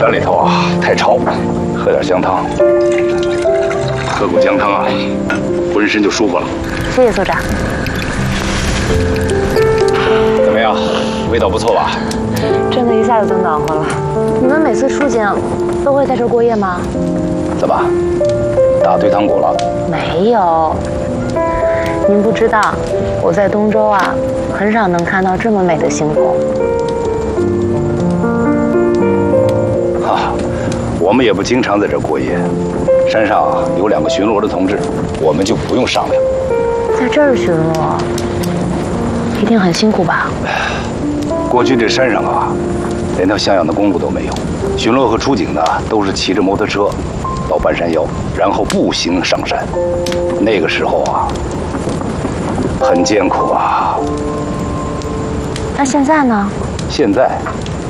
山里头啊太潮，喝点姜汤。喝口姜汤啊，浑身就舒服了。 谢谢所长。 怎么样，味道不错吧？ 真的一下子就暖和了。你们每次出警都会在这儿过夜吗？ 怎么，打退堂鼓了？ 没有。您不知道，我在东周啊，很少能看到这么美的星空。 我们也不经常在这儿过夜，山上有2个巡逻的同志，我们就不用商量。 在这儿巡逻，一定很辛苦吧？ 过去这山上啊，连条像样的公路都没有，巡逻和出警的都是骑着摩托车到半山腰，然后步行上山。那个时候啊，很艰苦啊。 那现在呢？ 现在